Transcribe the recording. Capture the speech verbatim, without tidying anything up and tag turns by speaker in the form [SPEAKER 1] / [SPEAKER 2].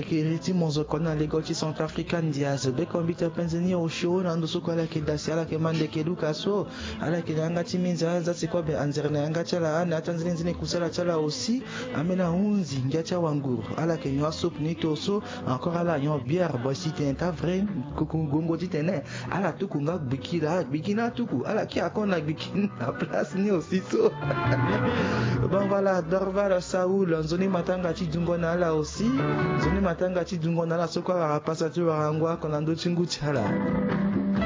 [SPEAKER 1] kiriti mozo kona legoti Centrafrican Diaz be kombita penzeni o show na ndo suko ala kidasi ala ke mande ke lukaso ala ke yanga timinza za sikwa be anzerne yanga chala ana tanzania nzine kusala chala aussi amena unzi ngacha wanguru ala ke nyo soup ni toso encore ala nyo bière bosi tenta vrai kukungongo titene ala tukunga bikila bikina tuku ala ki akona bikina place ni aussi so bon voilà Dorval Saoul nzoni matanga ti dungo na ala aussi nzoni matanga ti dungo na ala soko ara pasatu arangwa konando chingu chala